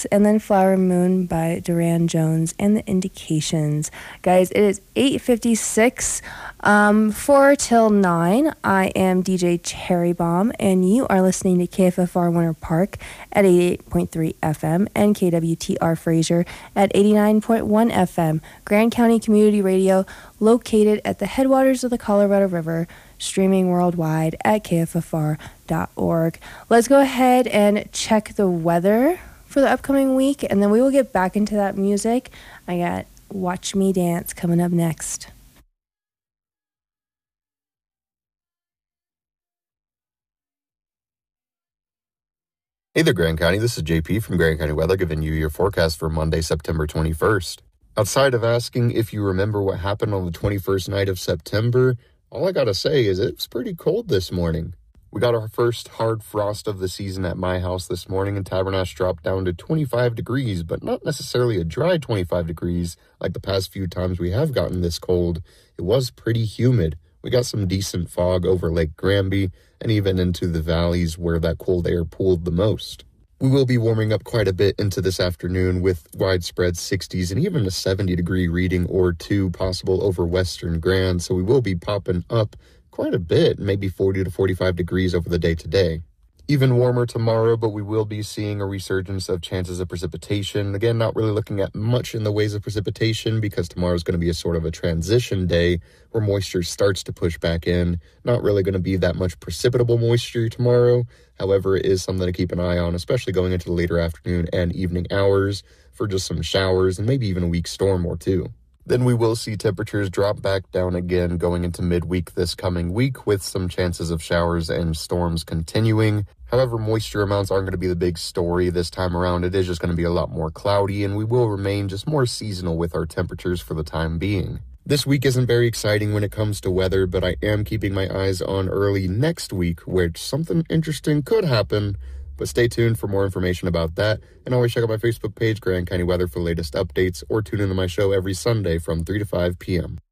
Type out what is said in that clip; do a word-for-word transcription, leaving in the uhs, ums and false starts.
and then Flower Moon by Duran Jones and the Indications. Guys, it is eight fifty-six, um, four till nine. I am D J Cherry Bomb, and you are listening to K F F R Winter Park at eighty-eight point three F M and K W T R Fraser at eighty-nine point one F M, Grand County Community Radio, located at the headwaters of the Colorado River, streaming worldwide at K F F R dot org. Let's go ahead and check the weather for the upcoming week, and then we will get back into that music. I got Watch Me Dance coming up next. Hey there, Grand County. This is J P from Grand County Weather, giving you your forecast for Monday, September twenty-first. Outside of asking if you remember what happened on the twenty-first night of September, all I gotta say is it was pretty cold this morning. We got our first hard frost of the season at my house this morning, and Tabernash dropped down to twenty-five degrees, but not necessarily a dry twenty-five degrees like the past few times we have gotten this cold. It was pretty humid. We got some decent fog over Lake Granby and even into the valleys where that cold air pooled the most. We will be warming up quite a bit into this afternoon with widespread sixties and even a seventy degree reading or two possible over Western Grand, so we will be popping up quite a bit, maybe forty to forty-five degrees over the day today. Even warmer tomorrow, but we will be seeing a resurgence of chances of precipitation. Again, not really looking at much in the ways of precipitation because tomorrow is going to be a sort of a transition day where moisture starts to push back in. Not really going to be that much precipitable moisture tomorrow. However, it is something to keep an eye on, especially going into the later afternoon and evening hours for just some showers and maybe even a weak storm or two. Then we will see temperatures drop back down again going into midweek this coming week with some chances of showers and storms continuing. However, moisture amounts aren't going to be the big story this time around. It is just going to be a lot more cloudy, and we will remain just more seasonal with our temperatures for the time being. This week isn't very exciting when it comes to weather, but I am keeping my eyes on early next week where something interesting could happen. But stay tuned for more information about that, and always check out my Facebook page, Grand County Weather, for the latest updates, or tune into my show every Sunday from three to five p.m.